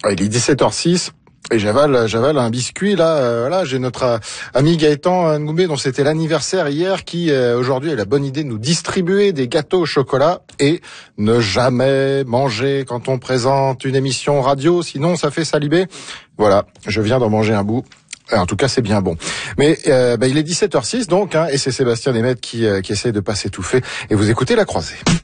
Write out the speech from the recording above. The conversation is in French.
Il est 17h06. Et j'avale un biscuit là. Voilà, j'ai notre ami Gaëtan Ngoumé dont c'était l'anniversaire hier, qui aujourd'hui a la bonne idée de nous distribuer des gâteaux au chocolat. Et ne jamais manger quand on présente une émission radio, sinon ça fait saliver. Voilà, je viens d'en manger un bout. En tout cas, c'est bien bon. Mais il est 17h06 donc, et c'est Sébastien Desmettes qui essaie de pas s'étouffer. Et vous écoutez La Croisée.